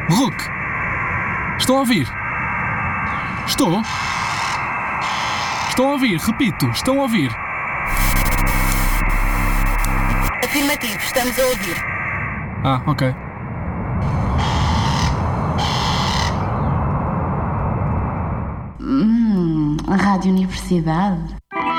Hulk! Estão a ouvir? Estou? Estão a ouvir? Repito, estão a ouvir? Afirmativo, estamos a ouvir. Ok. A Rádio Universidade.